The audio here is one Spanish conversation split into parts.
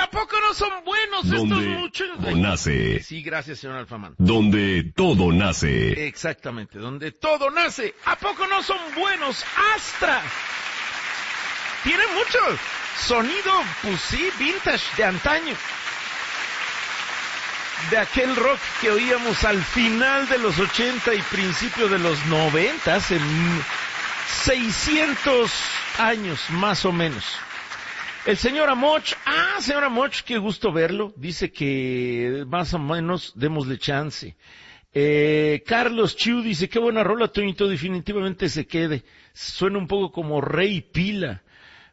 poco no son buenos estos muchachos? Donde todo nace. Sí, gracias, señor Alfamán. Donde todo nace. Exactamente, donde todo nace. ¿A poco no son buenos? Astra. Tiene mucho sonido, pues sí, vintage, de antaño. De aquel rock que oíamos al final de los 80 y principio de los 90, hace 600 años más o menos. El señor Amoch, señor Amoch, qué gusto verlo, dice que más o menos démosle chance. Carlos Chiu dice, qué buena rola, Toñito, definitivamente se quede. Suena un poco como Rey Pila.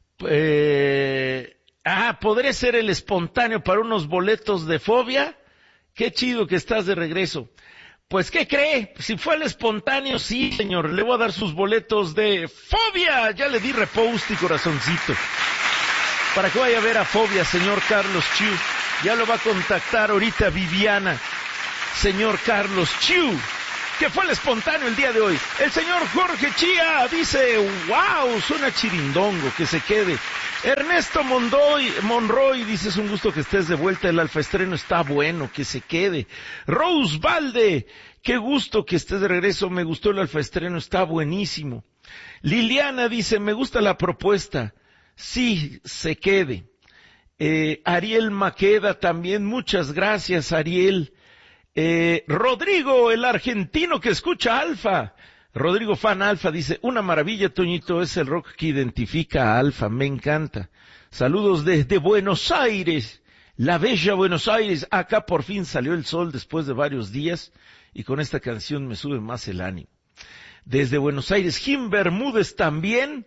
Podría ser el espontáneo para unos boletos de Fobia. Qué chido que estás de regreso. Pues, ¿qué cree? Si fue el espontáneo, sí, señor, le voy a dar sus boletos de Fobia. Ya le di repost y corazoncito. Para que vaya a ver a Fobia, señor Carlos Chiu. Ya lo va a contactar ahorita Viviana. Señor Carlos Chiu, que fue el espontáneo el día de hoy. El señor Jorge Chía dice, wow, suena chirindongo, que se quede. Ernesto Monroy dice, es un gusto que estés de vuelta, el Alfa Estreno está bueno, que se quede. Rose Valde, qué gusto que estés de regreso, me gustó el Alfa Estreno, está buenísimo. Liliana dice, me gusta la propuesta, sí, se quede. Ariel Maqueda también, muchas gracias, Ariel. Rodrigo, el argentino que escucha Alfa. Rodrigo Fan Alfa dice, una maravilla, Toñito, es el rock que identifica a Alfa, me encanta. Saludos desde Buenos Aires, la bella Buenos Aires. Acá por fin salió el sol después de varios días y con esta canción me sube más el ánimo. Desde Buenos Aires, Jim Bermúdez también.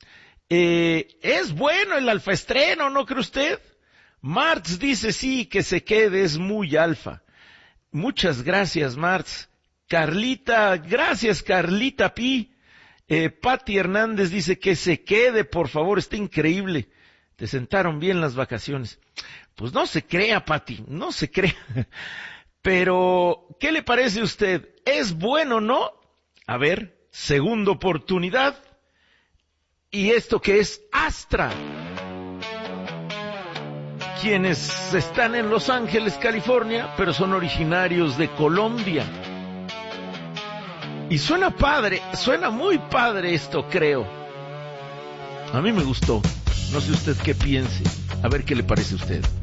Es bueno el Alfa Estreno, ¿no cree usted? Marx dice sí, que se quede, es muy Alfa. Muchas gracias, Marx. Carlita, gracias, Carlita Pi. Pati Hernández dice que se quede, por favor, está increíble. Te sentaron bien las vacaciones. Pues no se crea, Pati, no se crea. Pero, ¿qué le parece a usted? ¿Es bueno, no? A ver, segunda oportunidad. Y esto que es Astra. Quienes están en Los Ángeles, California, pero son originarios de Colombia. Y suena padre, suena muy padre esto, creo. A mí me gustó. No sé usted qué piense. A ver qué le parece a usted.